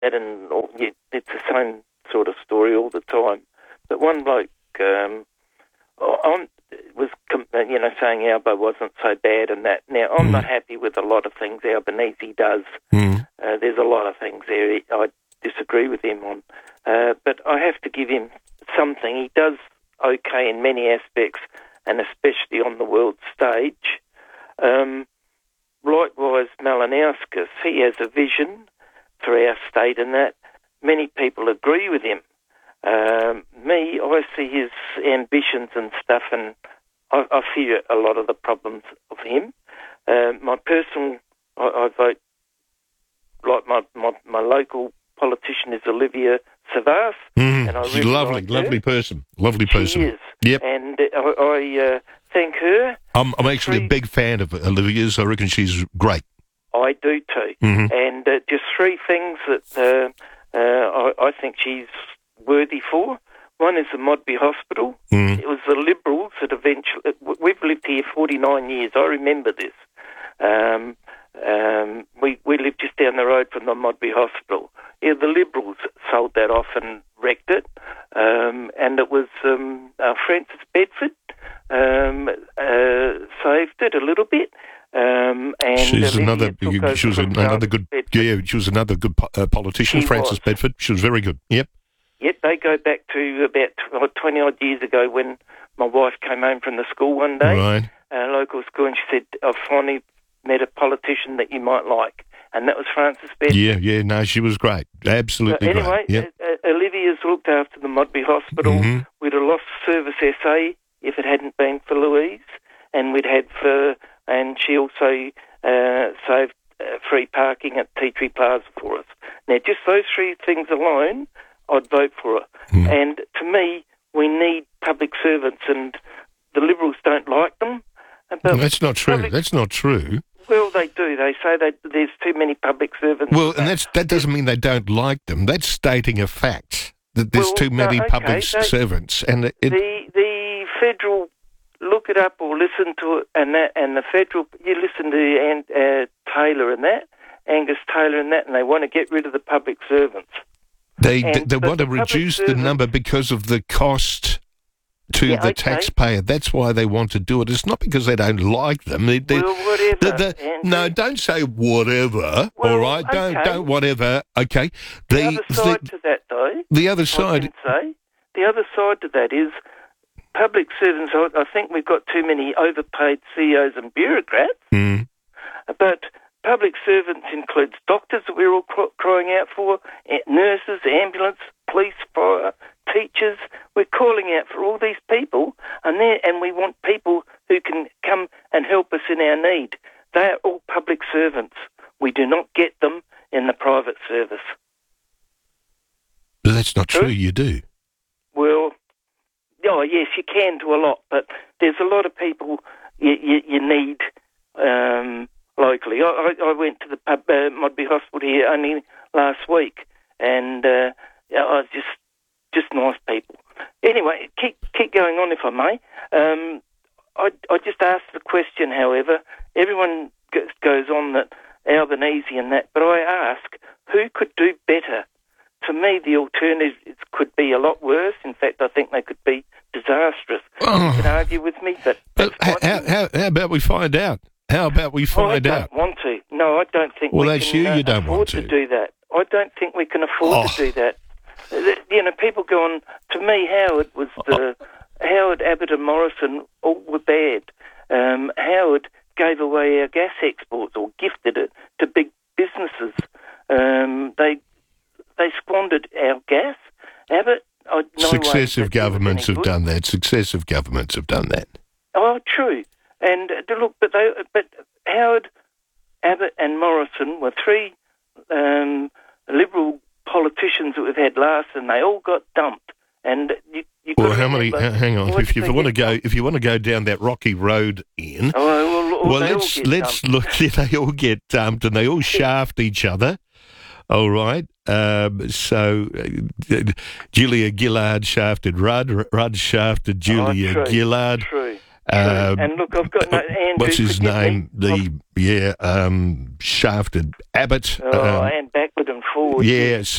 that, and it's the same sort of story all the time. But one bloke was saying Albo wasn't so bad and that. Now, I'm not happy with a lot of things Albanese does. There's a lot of things there I disagree with him on. But I have to give him something. He does okay in many aspects, and especially on the world stage. Likewise, Malinauskas, he has a vision for our state, and that many people agree with him. I see his ambitions and stuff, and I fear a lot of the problems of him. My personal, I vote like my local politician is Olivia Savas, and I she's really lovely person. She is. Yep. And I thank her. I'm actually a big fan of Olivia's. I reckon she's great. I do too. And just three things that I think she's worthy for. One is the Modby Hospital. It was the Liberals that eventually... We've lived here 49 years. I remember this. We lived just down the road from the Modby Hospital. Yeah, the Liberals sold that off and wrecked it. And it was Frances Bedford saved it a little bit. And she was another good politician, Frances Bedford. She was very good. Yep. Yep, they go back to about 20-odd years ago when my wife came home from the school one day, right. Local school, and she said, I've finally met a politician that you might like, and that was Frances Bedford. Yeah, no, she was great. Absolutely great. Anyway, yep. Olivia's looked after the Modby Hospital. We'd have lost Service SA if it hadn't been for Louise, and and she also saved free parking at Tea Tree Plaza for us. Now, just those three things alone, I'd vote for her. And to me, we need public servants, and the Liberals don't like them. But that's not true. That's not true. Well, they do. They say there's too many public servants. Well, and that doesn't mean they don't like them. That's stating a fact, that there's too many public servants. And the federal, look it up or listen to it, and the federal, you listen to Taylor and that, Angus Taylor and that, and they want to get rid of the public servants. They want to reduce the number because of the cost to the taxpayer. That's why they want to do it. It's not because they don't like them. Whatever. No, don't say whatever. Well, all right, don't whatever. Okay. The other side to that, though. The other side. The other side to that is public servants. I think we've got too many overpaid CEOs and bureaucrats. But public servants includes doctors that we're all crying out for, nurses, ambulance, police, fire, teachers. We're calling out for all these people, and we want people who can come and help us in our need. They are all public servants. We do not get them in the private service. But that's not true. You do. Well, yes, you can do a lot, but there's a lot of people you need locally. I went to the Modby Hospital here only last week, and I was just nice people. Anyway, keep going on if I may. I just asked the question, however. Everyone goes on that Albanese and that, but I ask, who could do better? To me, the alternatives could be a lot worse. In fact, I think they could be disastrous. You can argue with me, but how about we find out? How about we find out? I don't want to. No, I don't think we can you don't want to do that. I don't think we can afford to do that. People go on. To me, Howard, Abbott and Morrison all were bad. Howard gave away our gas exports or gifted it to big businesses. They squandered our gas. Abbott... Successive governments have done that. Successive governments have done that. Oh, true. And look, but Howard, Abbott and Morrison were three Liberal politicians that we've had last, and they all got dumped. And well, how many? Hang on. If you want to go down that rocky road, Ian. Let's look. They all get dumped, and they all shaft each other. All right. So Julia Gillard shafted Rudd. Rudd shafted Julia Gillard. True. And look, I've got Andrew. What's his name? Shafted Abbott. And backward and forward. Yes.